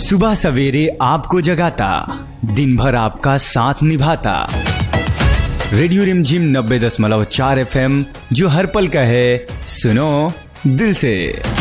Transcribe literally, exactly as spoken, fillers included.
सुबह सवेरे आपको जगाता, दिन भर आपका साथ निभाता। रेडियो रिमझिम नब्बे दशमलव चार एफ एम, जो हर पल का है, सुनो दिल से।